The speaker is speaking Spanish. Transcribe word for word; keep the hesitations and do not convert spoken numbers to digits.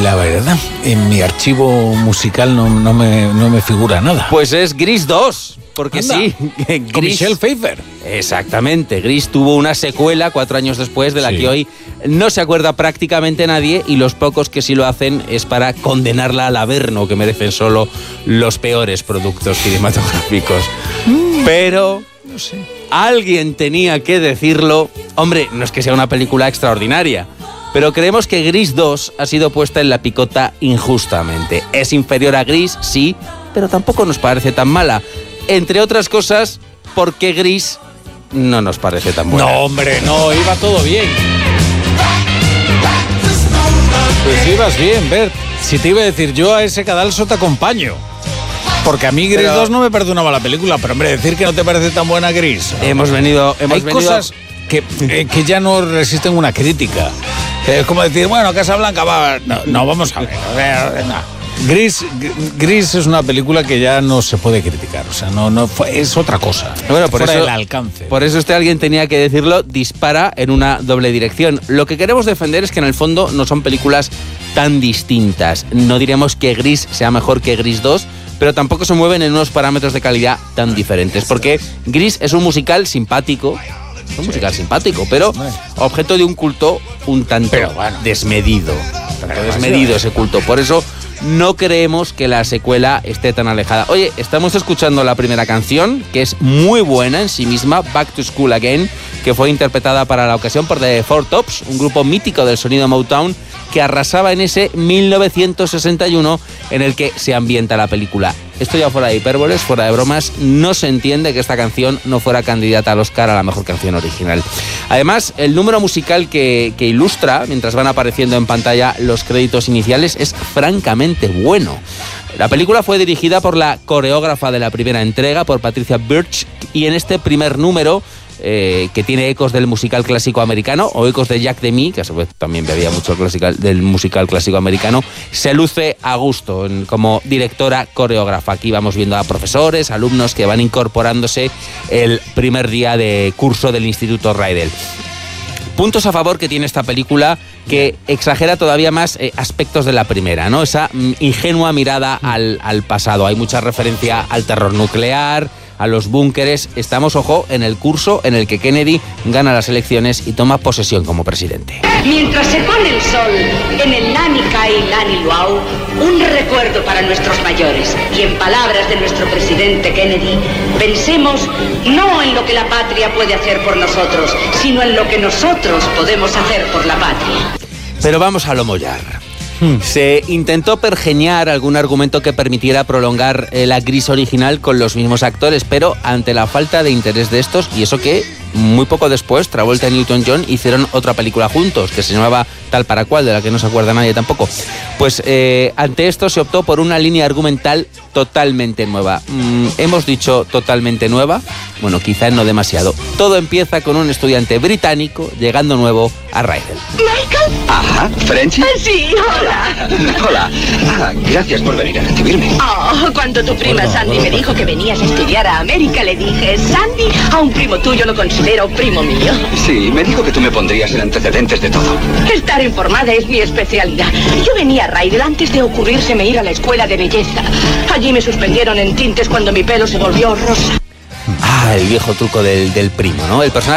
la verdad, en mi archivo musical no, no, me, no me figura nada. Pues es Grease dos, porque Anda, sí. Grease, con Michelle Pfeiffer. Exactamente, Grease tuvo una secuela cuatro años después de la sí. que hoy no se acuerda prácticamente nadie, y los pocos que sí lo hacen es para condenarla al averno que merecen solo los peores productos cinematográficos. Mm, Pero... no sé. Alguien tenía que decirlo. Hombre, no es que sea una película extraordinaria, pero creemos que Grease dos ha sido puesta en la picota injustamente. Es inferior a Grease, sí, pero tampoco nos parece tan mala. Entre otras cosas, porque Grease no nos parece tan buena. No, hombre, no, iba todo bien. Pues ibas bien, Bert. Si te iba a decir yo, a ese cadalso te acompaño. Porque a mí Grease pero, dos no me parece una mala película, pero hombre, decir que no te parece tan buena Grease. ¿No? Hemos venido... Hemos Hay venido... cosas que, eh, que ya no resisten una crítica. Es como decir, bueno, Casablanca va... No, no vamos a ver. No. Grease, Grease es una película que ya no se puede criticar. O sea, no, no fue, es otra cosa. Bueno, por fuera eso, del alcance. Por eso este alguien tenía que decirlo, dispara en una doble dirección. Lo que queremos defender es que en el fondo no son películas tan distintas. No diremos que Grease sea mejor que Grease dos, pero tampoco se mueven en unos parámetros de calidad tan diferentes, porque Grease es un musical simpático, es un musical simpático, pero objeto de un culto un tanto pero, bueno, desmedido, tanto desmedido ese culto. Por eso no creemos que la secuela esté tan alejada. Oye, estamos escuchando la primera canción, que es muy buena en sí misma, Back to School Again, que fue interpretada para la ocasión por The Four Tops, un grupo mítico del sonido Motown, que arrasaba en ese mil novecientos sesenta y uno en el que se ambienta la película. Esto ya fuera de hipérboles, fuera de bromas, no se entiende que esta canción no fuera candidata al Oscar a la mejor canción original. Además, el número musical que, que ilustra, mientras van apareciendo en pantalla los créditos iniciales, es francamente bueno. La película fue dirigida por la coreógrafa de la primera entrega, por Patricia Birch, y en este primer número, Eh, que tiene ecos del musical clásico americano o ecos de Jack Demy, que a su vez también bebía mucho clasical, del musical clásico americano, se luce a gusto en, como directora coreógrafa. Aquí vamos viendo a profesores, alumnos que van incorporándose el primer día de curso del Instituto Rydell. Puntos a favor que tiene esta película, que exagera todavía más eh, aspectos de la primera, ¿no? Esa mm, ingenua mirada al, al pasado. Hay mucha referencia al terror nuclear, a los búnkeres. Estamos, ojo, en el curso en el que Kennedy gana las elecciones y toma posesión como presidente. Mientras se pone el sol en el Lani Kai Lani Luau, un recuerdo para nuestros mayores. Y en palabras de nuestro presidente Kennedy, pensemos no en lo que la patria puede hacer por nosotros, sino en lo que nosotros podemos hacer por la patria. Pero vamos a lo mollar. Se intentó pergeñar algún argumento que permitiera prolongar la Grease original con los mismos actores, pero ante la falta de interés de estos, y eso que muy poco después Travolta y Newton-John hicieron otra película juntos que se llamaba Tal para Cual, de la que no se acuerda nadie tampoco, pues eh, ante esto se optó por una línea argumental totalmente nueva. Mm, hemos dicho totalmente nueva, bueno, quizá no demasiado. Todo empieza con un estudiante británico llegando nuevo a Rydell. ¿Michael? Ajá, ¿Frenchy? Sí, hola. Hola. Ah, gracias por venir a recibirme. Oh, cuando tu prima hola, Sandy hola. me dijo que venías a estudiar a América, le dije, Sandy, a un primo tuyo lo considero primo mío. Sí, me dijo que tú me pondrías en antecedentes de todo. Estar informada es mi especialidad. Yo venía a Rydell antes de ocurrírseme ir a la escuela de belleza. Allí me suspendieron en tintes cuando mi pelo se volvió rosa. Ah, el viejo truco del, del primo, ¿no? El personaje